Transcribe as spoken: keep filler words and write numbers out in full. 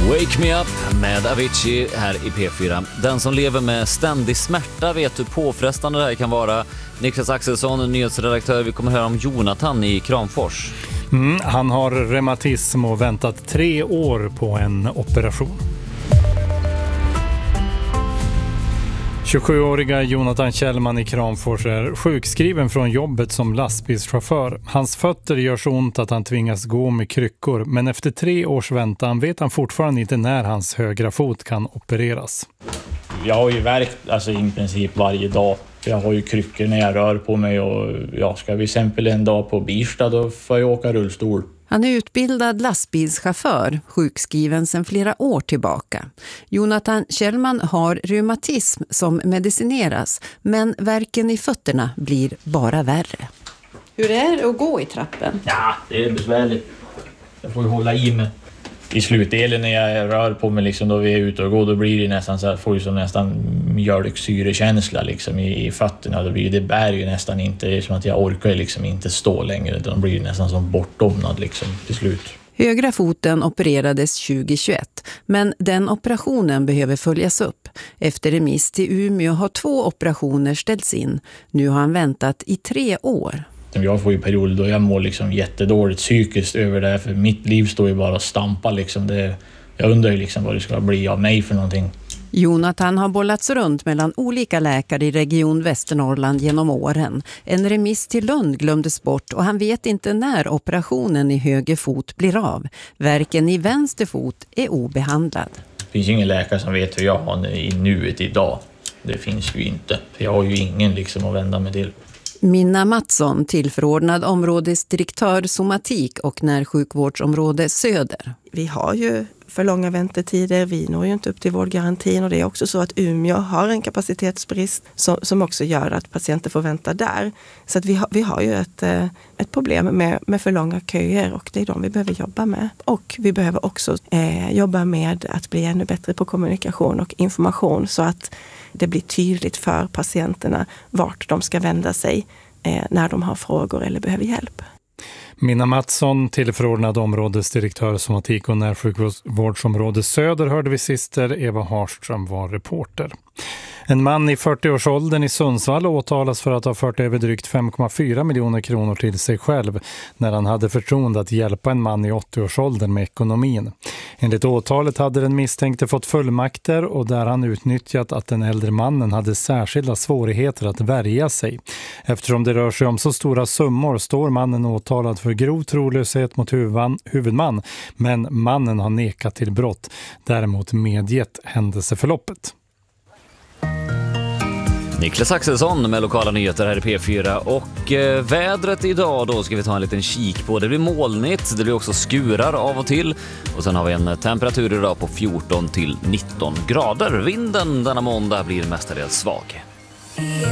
Wake Me Up med Avicii här i P fyra. Den som lever med ständig smärta vet hur påfrestande det här kan vara. Niklas Axelsson, nyhetsredaktör. Vi kommer höra om Jonathan i Kramfors. Mm, han har reumatism och väntat tre år på en operation. tjugosjuåriga Jonathan Kjellman i Kramfors är sjukskriven från jobbet som lastbilschaufför. Hans fötter gör så ont att han tvingas gå med kryckor, men efter tre års väntan vet han fortfarande inte när hans högra fot kan opereras. Jag har ju verkt alltså, i princip varje dag. Jag har ju kryckor när jag rör på mig och ja, ska vi exempel en dag på Birsta då får jag åka rullstol. Han är utbildad lastbilschaufför, sjukskriven sedan flera år tillbaka. Jonathan Kjellman har reumatism som medicineras, men värken i fötterna blir bara värre. Hur är det att gå i trappen? Ja, det är besvärligt. Jag får ju hålla i mig. I slutdelen när jag rör på mig liksom, då vi är ute och går, då blir det nästan så här, får ju så nästan mjölksyrekänsla liksom i, i fötterna. Då blir det bär ju nästan inte, det är som att jag orkar liksom inte stå längre. De blir nästan som bortdomnad liksom till slut. Högra foten opererades tjugohundratjugoett, men den operationen behöver följas upp. Efter remiss till Umeå har två operationer ställts in. Nu har han väntat i tre år. Jag får ju perioder då jag mår liksom jättedåligt psykiskt över det här, för mitt liv står ju bara och stampar liksom. Det, jag undrar ju liksom vad det ska bli av mig för någonting. Jonathan har bollats runt mellan olika läkare i region Västernorrland genom åren. En remiss till Lund glömdes bort och han vet inte när operationen i höger fot blir av. Värken i vänster fot är obehandlad. Det finns ingen läkare som vet hur jag har i nuet idag. Det finns ju inte. Jag har ju ingen liksom att vända mig till. Minna Mattsson, tillförordnad områdesdirektör somatik och närsjukvårdsområde Söder. Vi har ju för långa väntetider, vi når ju inte upp till vårdgarantin och det är också så att Umeå har en kapacitetsbrist som, som också gör att patienter får vänta där. Så att vi, har, vi har ju ett, ett problem med, med för långa köer och det är de vi behöver jobba med. Och vi behöver också eh, jobba med att bli ännu bättre på kommunikation och information så att det blir tydligt för patienterna vart de ska vända sig eh, när de har frågor eller behöver hjälp. Minna Mattsson, tillförordnad områdesdirektör somatik och närsjukvårdsområde Söder hörde vi sist där Eva Harström var reporter. En man i fyrtioårsåldern i Sundsvall åtalas för att ha fört över drygt fem komma fyra miljoner kronor till sig själv när han hade förtroende att hjälpa en man i åttioårsåldern med ekonomin. Enligt åtalet hade den misstänkte fått fullmakter och där han utnyttjat att den äldre mannen hade särskilda svårigheter att värja sig. Eftersom det rör sig om så stora summor står mannen åtalad för grov trolöshet mot huvudman, men mannen har nekat till brott, däremot medgett händelseförloppet. Niklas Axelsson med lokala nyheter här i P fyra och eh, vädret idag då ska vi ta en liten kik på. Det blir molnigt, det blir också skurar av och till och sen har vi en temperatur idag på fjorton till nitton grader. Vinden denna måndag blir mestadels svag.